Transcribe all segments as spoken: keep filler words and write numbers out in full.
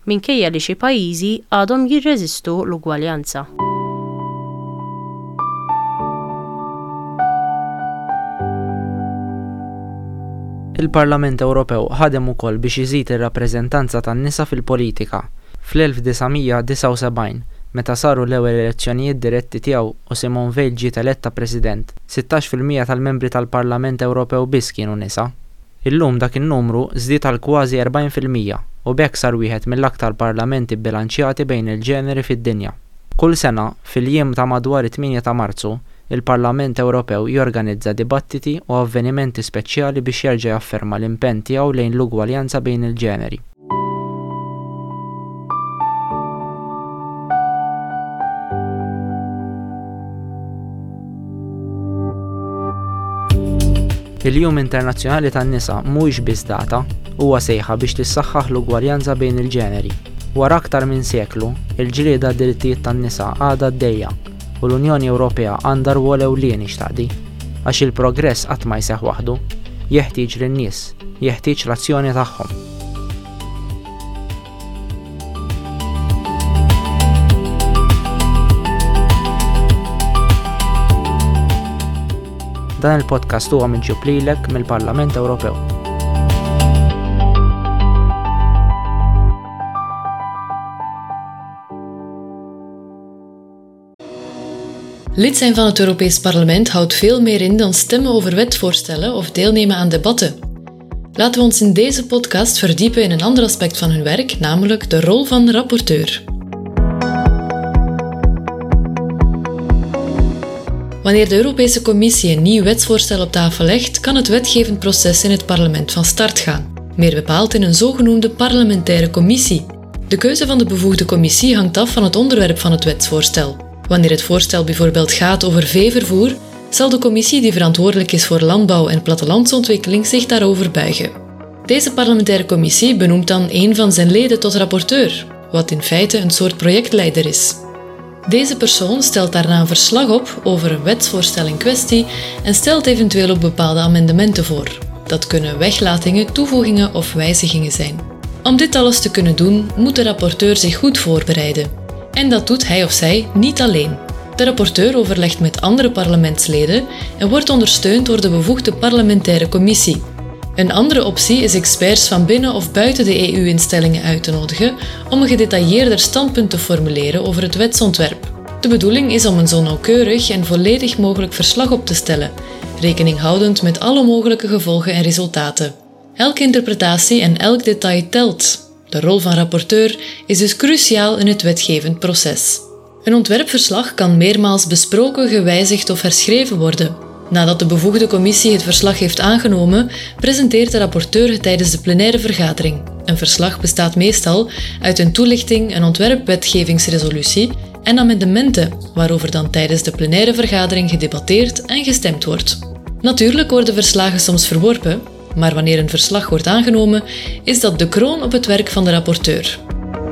minkejja li xi pajjiżi għadhom jirreżistu l-ugwaljanza. Il-Parlament Ewropew ħadem ukoll biex iżid ir-rappreżentanza tan-nisa fil-politika. fl-elf desigħmija disa' u sebgħin, meta saru l-ewwel elezzjonijiet diretti tiegħu u Simone Veil ġiet eletta President, sittax fil-mija tal-membri tal-Parlament Ewropew biss kienu nisa. Illum dak in-numru żdied għal kważi erbgħin fil-mija u b'hekk sar wieħed mill-aktar parlamenti bbilanċjati bejn il-ġeneri fid-dinja. Kull sena, fil-jiem ta' madwar it-tminja ta' Marzu, il-Parlament Ewropew jorganizza dibattiti u avvenimenti speċjali biex jerġa' jafferma l-impenn tiegħu lejn l-ugwaljanza bejn il-ġeneri. Il-Jum Internazzjonali tan-Nisa mhuwiex biss data, huwa sejħa biex tissaħħaħ l-ugwaljanza bejn il-ġeneri. Wara aktar minn seklu, il-ġlieda d-drittijiet tan-nisa għadha għaddejja u l-Unjoni Ewropea għandha rwol ewlieni x'taqdi. Għax il-progress qatt ma jseħħ waħdu, jeħtieġ lin-nies, jeħtieġ l-azzjoni tagħhom. Dan il-podcast huwa miġġub lilek mill-Parlament Ewropew. Lid zijn van het Europees Parlement houdt veel meer in dan stemmen over wetsvoorstellen of deelnemen aan debatten. Laten we ons in deze podcast verdiepen in een ander aspect van hun werk, namelijk de rol van rapporteur. Wanneer de Europese Commissie een nieuw wetsvoorstel op tafel legt, kan het wetgevend proces in het parlement van start gaan. Meer bepaald in een zogenoemde parlementaire commissie. De keuze van de bevoegde commissie hangt af van het onderwerp van het wetsvoorstel. Wanneer het voorstel bijvoorbeeld gaat over veevervoer, zal de commissie die verantwoordelijk is voor landbouw en plattelandsontwikkeling zich daarover buigen. Deze parlementaire commissie benoemt dan een van zijn leden tot rapporteur, wat in feite een soort projectleider is. Deze persoon stelt daarna een verslag op over een wetsvoorstel in kwestie en stelt eventueel ook bepaalde amendementen voor. Dat kunnen weglatingen, toevoegingen of wijzigingen zijn. Om dit alles te kunnen doen, moet de rapporteur zich goed voorbereiden. En dat doet hij of zij niet alleen. De rapporteur overlegt met andere parlementsleden en wordt ondersteund door de bevoegde parlementaire commissie. Een andere optie is experts van binnen of buiten de E U-instellingen uit te nodigen om een gedetailleerder standpunt te formuleren over het wetsontwerp. De bedoeling is om een zo nauwkeurig en volledig mogelijk verslag op te stellen, rekening houdend met alle mogelijke gevolgen en resultaten. Elke interpretatie en elk detail telt. De rol van rapporteur is dus cruciaal in het wetgevend proces. Een ontwerpverslag kan meermaals besproken, gewijzigd of herschreven worden. Nadat de bevoegde commissie het verslag heeft aangenomen, presenteert de rapporteur het tijdens de plenaire vergadering. Een verslag bestaat meestal uit een toelichting, een ontwerpwetgevingsresolutie en amendementen, waarover dan tijdens de plenaire vergadering gedebatteerd en gestemd wordt. Natuurlijk worden verslagen soms verworpen, maar wanneer een verslag wordt aangenomen, is dat de kroon op het werk van de rapporteur.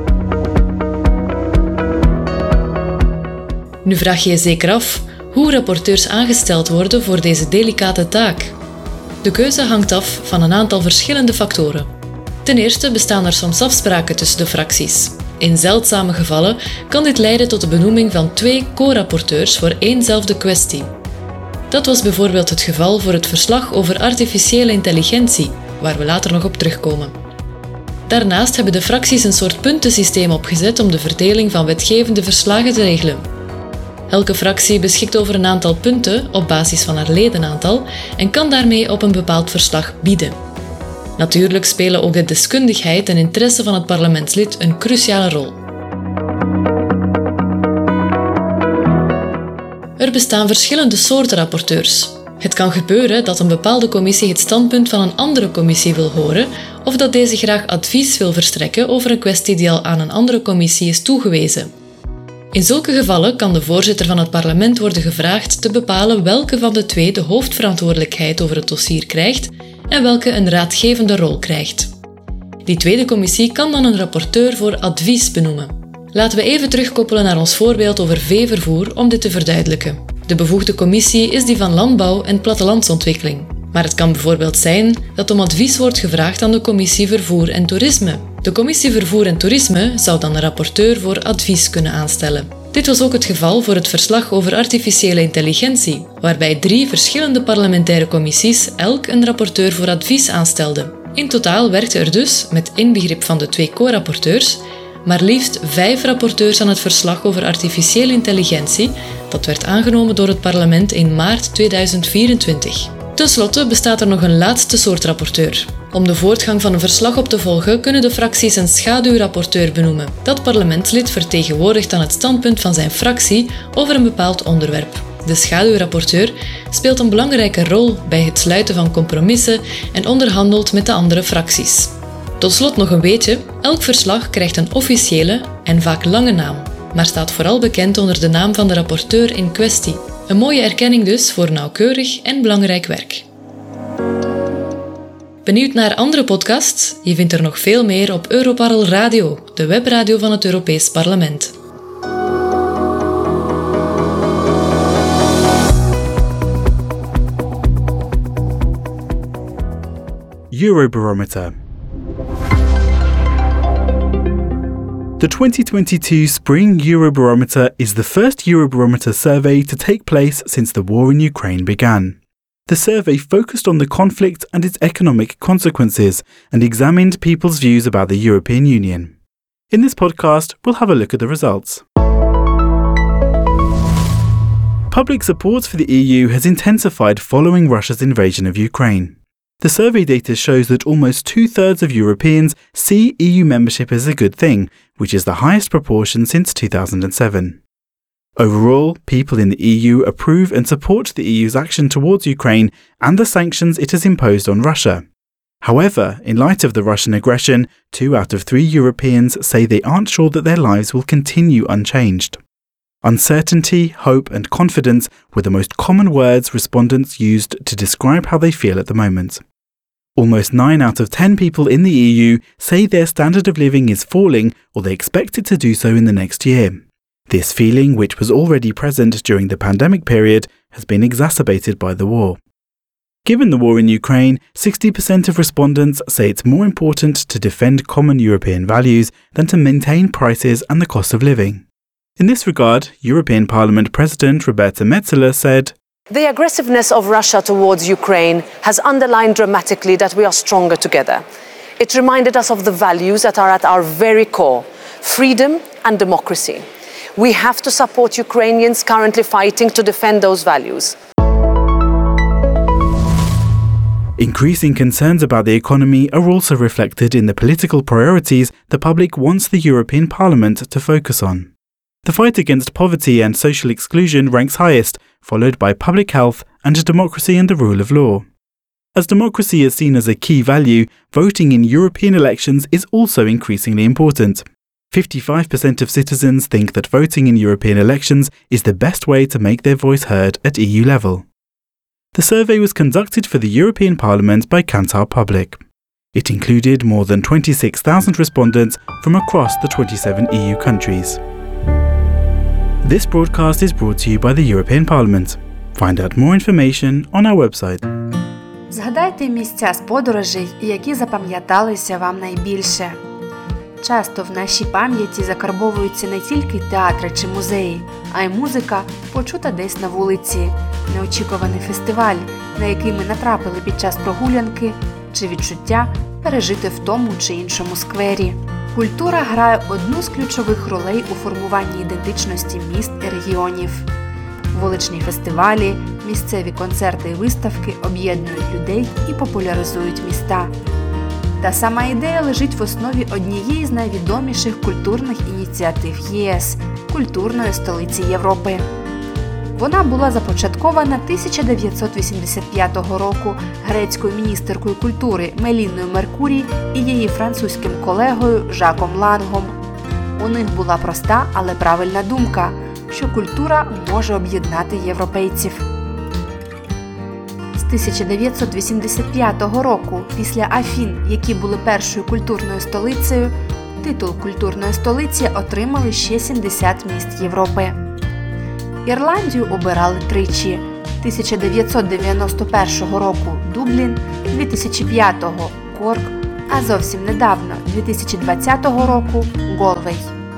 Nu vraag je je zeker af hoe rapporteurs aangesteld worden voor deze delicate taak. De keuze hangt af van een aantal verschillende factoren. Ten eerste bestaan er soms afspraken tussen de fracties. In zeldzame gevallen kan dit leiden tot de benoeming van twee co-rapporteurs voor éénzelfde kwestie. Dat was bijvoorbeeld het geval voor het verslag over artificiële intelligentie, waar we later nog op terugkomen. Daarnaast hebben de fracties een soort puntensysteem opgezet om de verdeling van wetgevende verslagen te regelen. Elke fractie beschikt over een aantal punten op basis van haar ledenaantal en kan daarmee op een bepaald verslag bieden. Natuurlijk spelen ook de deskundigheid en interesse van het parlementslid een cruciale rol. Er bestaan verschillende soorten rapporteurs. Het kan gebeuren dat een bepaalde commissie het standpunt van een andere commissie wil horen of dat deze graag advies wil verstrekken over een kwestie die al aan een andere commissie is toegewezen. In zulke gevallen kan de voorzitter van het parlement worden gevraagd te bepalen welke van de twee de hoofdverantwoordelijkheid over het dossier krijgt en welke een raadgevende rol krijgt. Die tweede commissie kan dan een rapporteur voor advies benoemen. Laten we even terugkoppelen naar ons voorbeeld over veevervoer om dit te verduidelijken. De bevoegde commissie is die van landbouw en plattelandsontwikkeling. Maar het kan bijvoorbeeld zijn dat om advies wordt gevraagd aan de commissie Vervoer en Toerisme, De commissie Vervoer en Toerisme zou dan een rapporteur voor advies kunnen aanstellen. Dit was ook het geval voor het verslag over artificiële intelligentie, waarbij drie verschillende parlementaire commissies elk een rapporteur voor advies aanstelden. In totaal werkten er dus, met inbegrip van de twee co-rapporteurs, maar liefst vijf rapporteurs aan het verslag over artificiële intelligentie, dat werd aangenomen door het parlement in maart tweeduizend vierentwintig. Ten slotte bestaat er nog een laatste soort rapporteur. Om de voortgang van een verslag op te volgen kunnen de fracties een schaduwrapporteur benoemen. Dat parlementslid vertegenwoordigt dan het standpunt van zijn fractie over een bepaald onderwerp. De schaduwrapporteur speelt een belangrijke rol bij het sluiten van compromissen en onderhandelt met de andere fracties. Tot slot nog een weetje, elk verslag krijgt een officiële en vaak lange naam, maar staat vooral bekend onder de naam van de rapporteur in kwestie. Een mooie erkenning dus voor nauwkeurig en belangrijk werk. Benieuwd naar andere podcasts? Je vindt er nog veel meer op Europarl Radio, de webradio van het Europees Parlement. Eurobarometer. The twenty twenty-two Spring Eurobarometer is the first Eurobarometer survey to take place since the war in Ukraine began. The survey focused on the conflict and its economic consequences and examined people's views about the European Union. In this podcast, we'll have a look at the results. Public support for the E U has intensified following Russia's invasion of Ukraine. The survey data shows that almost two-thirds of Europeans see E U membership as a good thing, which is the highest proportion since two thousand seven. Overall, people in the E U approve and support the E U's action towards Ukraine and the sanctions it has imposed on Russia. However, in light of the Russian aggression, two out of three Europeans say they aren't sure that their lives will continue unchanged. Uncertainty, hope and confidence were the most common words respondents used to describe how they feel at the moment. Almost nine out of ten people in the E U say their standard of living is falling or they expect it to do so in the next year. This feeling, which was already present during the pandemic period, has been exacerbated by the war. Given the war in Ukraine, sixty percent of respondents say it's more important to defend common European values than to maintain prices and the cost of living. In this regard, European Parliament President Roberta Metsola said, "The aggressiveness of Russia towards Ukraine has underlined dramatically that we are stronger together. It reminded us of the values that are at our very core, freedom and democracy. We have to support Ukrainians currently fighting to defend those values." Increasing concerns about the economy are also reflected in the political priorities the public wants the European Parliament to focus on. The fight against poverty and social exclusion ranks highest, followed by public health and democracy and the rule of law. As democracy is seen as a key value, voting in European elections is also increasingly important. fifty-five percent of citizens think that voting in European elections is the best way to make their voice heard at E U level. The survey was conducted for the European Parliament by Kantar Public. It included more than twenty-six thousand respondents from across the twenty-seven E U countries. This broadcast is brought to you by the European Parliament. Find out more information on our website. Згадайте місця з подорожей, які запам'яталися вам найбільше. Часто в нашій пам'яті закарбовуються не тільки театри чи музеї, а й музика, почута десь на вулиці, неочікуваний фестиваль, на який ми натрапили під час прогулянки, чи відчуття, пережите в тому чи іншому сквері. Культура грає одну з ключових ролей у формуванні ідентичності міст і регіонів. Вуличні фестивалі, місцеві концерти і виставки об'єднують людей і популяризують міста. Та сама ідея лежить в основі однієї з найвідоміших культурних ініціатив ЄС – культурної столиці Європи. Вона була започаткована тисяча дев'ятсот вісімдесят п'ятого року грецькою міністеркою культури Меліною Меркурій і її французьким колегою Жаком Лангом. У них була проста, але правильна думка, що культура може об'єднати європейців. З тисяча дев'ятсот вісімдесят п'ятого року, після Афін, які були першою культурною столицею, титул культурної столиці отримали ще сімдесят міст Європи. Ірландію обирали тричі – тисяча дев'ятсот дев'яносто першого року Дублін, дві тисячі п'ятого Корк, а зовсім недавно, дві тисячі двадцятого року, Галвей.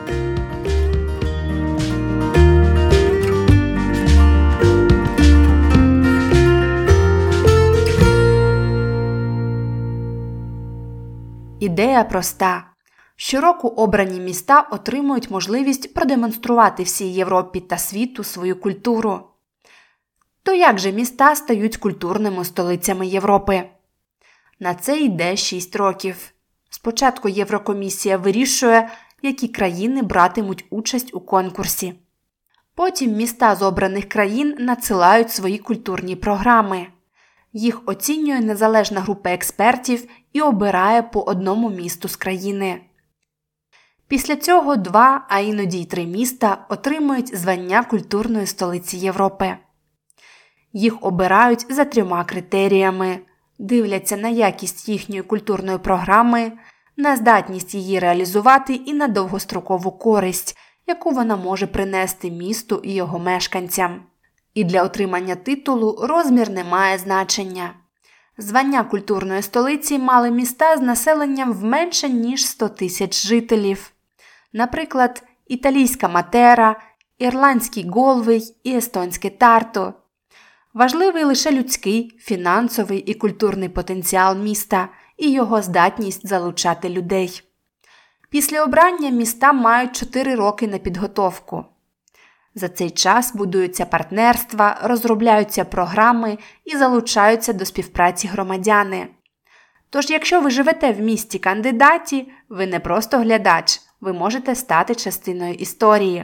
Ідея проста. Щороку обрані міста отримують можливість продемонструвати всій Європі та світу свою культуру. То як же міста стають культурними столицями Європи? На це йде шість років. Спочатку Єврокомісія вирішує, які країни братимуть участь у конкурсі. Потім міста з обраних країн надсилають свої культурні програми. Їх оцінює незалежна група експертів і обирає по одному місту з країни. Після цього два, а іноді й три міста отримують звання культурної столиці Європи. Їх обирають за трьома критеріями. Дивляться на якість їхньої культурної програми, на здатність її реалізувати і на довгострокову користь, яку вона може принести місту і його мешканцям. І для отримання титулу розмір не має значення. Звання культурної столиці мали міста з населенням в менше, ніж сто тисяч жителів. Наприклад, італійська Матера, ірландський Галвей і естонське Тарту. Важливий лише людський, фінансовий і культурний потенціал міста і його здатність залучати людей. Після обрання міста мають чотири роки на підготовку. За цей час будуються партнерства, розробляються програми і залучаються до співпраці громадяни. Тож, якщо ви живете в місті кандидаті, ви не просто глядач, ви можете стати частиною історії.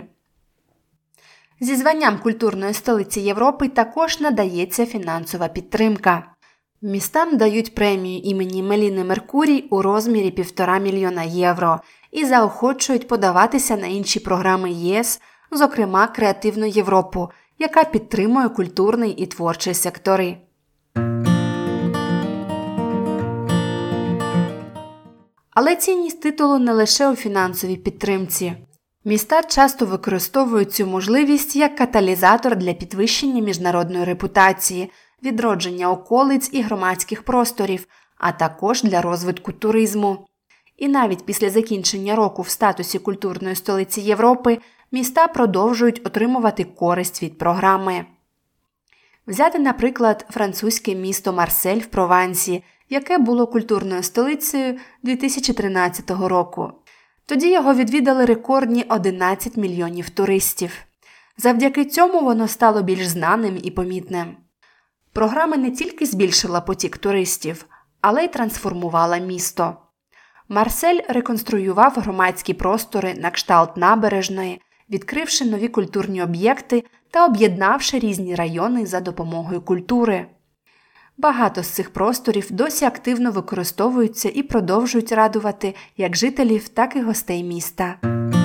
Зі званням культурної столиці Європи також надається фінансова підтримка. Містам дають премію імені Меліни Меркурій у розмірі півтора мільйона євро і заохочують подаватися на інші програми ЄС, зокрема Креативну Європу, яка підтримує культурний і творчий сектори. Але цінність титулу не лише у фінансовій підтримці. Міста часто використовують цю можливість як каталізатор для підвищення міжнародної репутації, відродження околиць і громадських просторів, а також для розвитку туризму. І навіть після закінчення року в статусі культурної столиці Європи міста продовжують отримувати користь від програми. Взяти, наприклад, французьке місто Марсель в Провансі, яке було культурною столицею дві тисячі тринадцятого року. Тоді його відвідали рекордні одинадцять мільйонів туристів. Завдяки цьому воно стало більш знаним і помітним. Програма не тільки збільшила потік туристів, але й трансформувала місто. Марсель реконструював громадські простори на кшталт набережної, відкривши нові культурні об'єкти та об'єднавши різні райони за допомогою культури. Багато з цих просторів досі активно використовуються і продовжують радувати як жителів, так і гостей міста.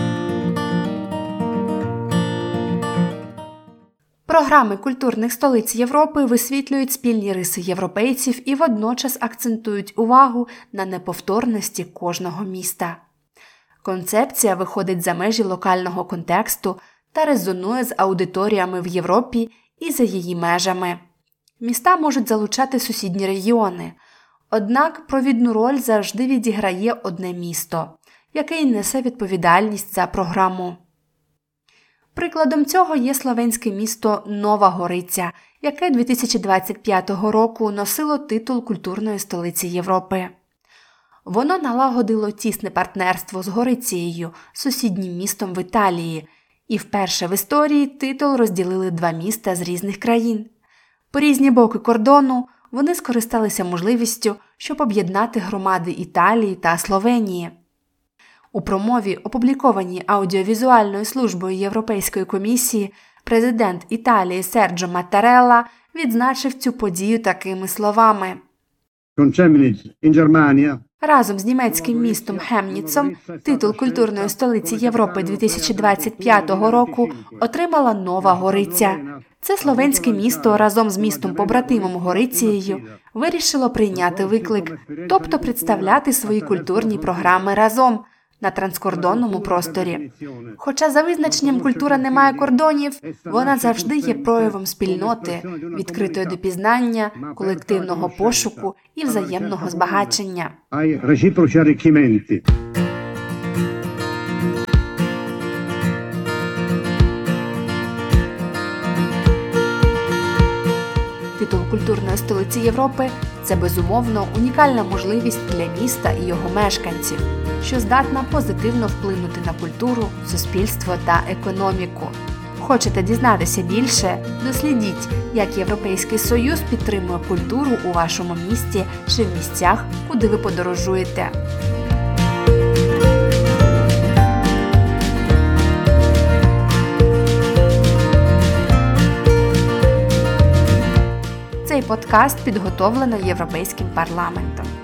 Програми культурних столиць Європи висвітлюють спільні риси європейців і водночас акцентують увагу на неповторності кожного міста. Концепція виходить за межі локального контексту та резонує з аудиторіями в Європі і за її межами. Міста можуть залучати сусідні регіони, однак провідну роль завжди відіграє одне місто, яке й несе відповідальність за програму. Прикладом цього є словенське місто Нова Гориця, яке дві тисячі двадцять п'ятого року носило титул культурної столиці Європи. Воно налагодило тісне партнерство з Горицією, сусіднім містом в Італії, і вперше в історії титул розділили два міста з різних країн. По різні боки кордону вони скористалися можливістю, щоб об'єднати громади Італії та Словенії. У промові, опублікованій аудіовізуальною службою Європейської комісії, президент Італії Серджо Маттарелла відзначив цю подію такими словами. Разом з німецьким містом Хемніцом титул культурної столиці Європи дві тисячі двадцять п'ятого року отримала Нова Гориця. Це словенське місто разом з містом-побратимом Горицією вирішило прийняти виклик, тобто представляти свої культурні програми разом, на транскордонному просторі. Хоча за визначенням культура не має кордонів, вона завжди є проявом спільноти, відкритої до пізнання, колективного пошуку і взаємного збагачення. Титул культурної столиці Європи – це, безумовно, унікальна можливість для міста і його мешканців, що здатна позитивно вплинути на культуру, суспільство та економіку. Хочете дізнатися більше? Дослідіть, як Європейський Союз підтримує культуру у вашому місті чи в місцях, куди ви подорожуєте. Цей подкаст підготовлено Європейським парламентом.